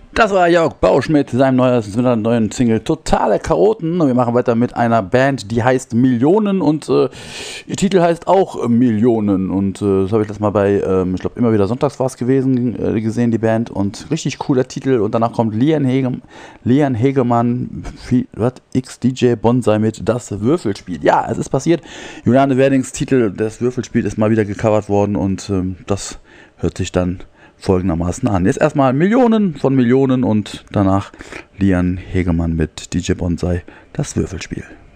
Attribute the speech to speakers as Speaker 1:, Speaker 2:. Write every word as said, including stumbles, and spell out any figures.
Speaker 1: Das war Jörg Bausch mit seinem neuen, neuen Single Totale Chaoten. Und wir machen weiter mit einer Band, die heißt Millionen und äh, ihr Titel heißt auch Millionen. Und äh, das habe ich das mal bei, ähm, ich glaube, immer wieder sonntags war es gewesen, äh, gesehen, die Band. Und richtig cooler Titel. Und danach kommt Lian, Hege, Lian Hegemann, X D J Bonsai mit Das Würfelspiel. Ja, es ist passiert. Juliane Werdings Titel, Das Würfelspiel, ist mal wieder gecovert worden. Und ähm, das hört sich dann folgendermaßen an. Jetzt erstmal Millionen von Millionen und danach Lian Hegemann mit D J Bonsai, Das Würfelspiel.